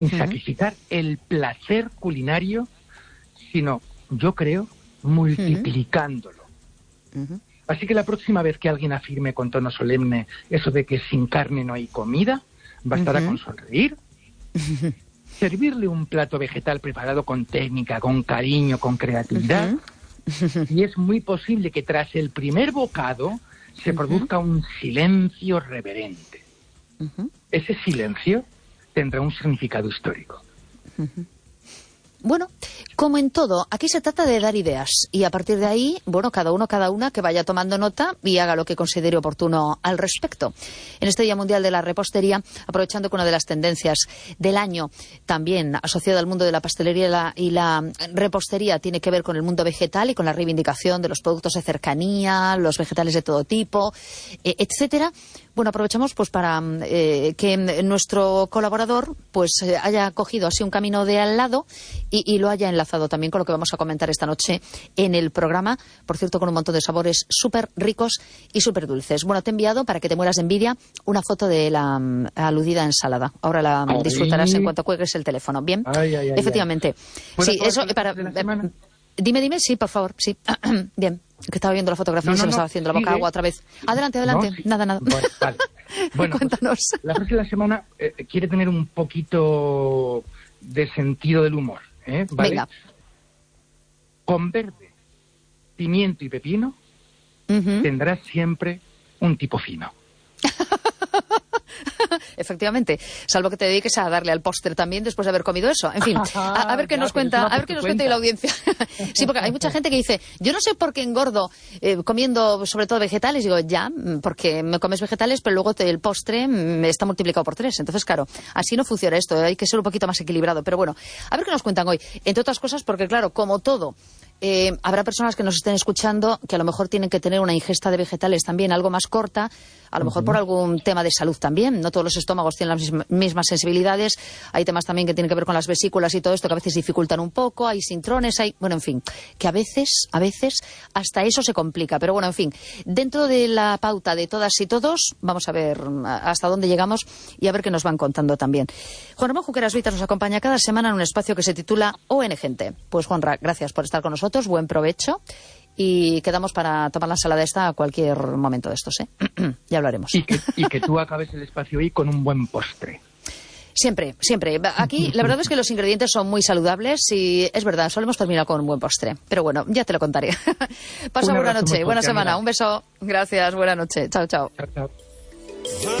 sin sacrificar el placer culinario, sino, yo creo, multiplicándolo. Así que la próxima vez que alguien afirme con tono solemne eso de que sin carne no hay comida, bastará con sonreír, servirle un plato vegetal preparado con técnica, con cariño, con creatividad, y es muy posible que tras el primer bocado se produzca un silencio reverente. Ese silencio tendrá un significado histórico. Bueno, como en todo, aquí se trata de dar ideas y a partir de ahí, bueno, cada una que vaya tomando nota y haga lo que considere oportuno al respecto. En este Día Mundial de la Repostería, aprovechando que una de las tendencias del año también asociada al mundo de la pastelería y la repostería tiene que ver con el mundo vegetal y con la reivindicación de los productos de cercanía, los vegetales de todo tipo, etcétera. Bueno, aprovechamos pues para que nuestro colaborador pues haya cogido así un camino de al lado y lo haya enlazado también con lo que vamos a comentar esta noche en el programa, por cierto, con un montón de sabores súper ricos y súper dulces. Bueno, te he enviado, para que te mueras de envidia, una foto de la aludida ensalada. Ahora la disfrutarás en cuanto cuelgues el teléfono. ¿Bien? Efectivamente. Sí, eso para... Dime, sí, por favor, sí. Bien, que estaba viendo la fotografía y se me estaba haciendo la boca agua otra vez. Adelante. No, sí. Nada. Bueno, vale. Bueno, cuéntanos. Pues, la frase de la semana quiere tener un poquito de sentido del humor, ¿vale? Venga. Con verde, pimiento y pepino tendrás siempre un tipo fino. Efectivamente, salvo que te dediques a darle al postre también después de haber comido eso. En fin, a ver qué nos cuenta, la audiencia. Sí, porque hay mucha gente que dice, yo no sé por qué engordo comiendo sobre todo vegetales. Digo, ya, porque me comes vegetales, pero luego el postre está multiplicado por 3. Entonces, claro, así no funciona esto, hay que ser un poquito más equilibrado. Pero bueno, a ver qué nos cuentan hoy. Entre otras cosas, porque claro, como todo, habrá personas que nos estén escuchando que a lo mejor tienen que tener una ingesta de vegetales también algo más corta, a lo mejor por algún tema de salud también. No todos los estómagos tienen las mismas sensibilidades. Hay temas también que tienen que ver con las vesículas y todo esto que a veces dificultan un poco. Hay sintrones, bueno, en fin, que a veces hasta eso se complica. Pero bueno, en fin, dentro de la pauta de todas y todos, vamos a ver hasta dónde llegamos y a ver qué nos van contando también. Juan Ramón Junqueras Vitas nos acompaña cada semana en un espacio que se titula ON Gente. Pues Juanra, gracias por estar con nosotros, buen provecho. Y quedamos para tomar la ensalada esta a cualquier momento de estos, Ya hablaremos. Y que tú acabes el espacio hoy con un buen postre. Siempre. Aquí la verdad es que los ingredientes son muy saludables y es verdad, solemos terminar con un buen postre. Pero bueno, ya te lo contaré. Pasa buena noche, buena semana. Un beso. Gracias, buena noche. Chao. Chao.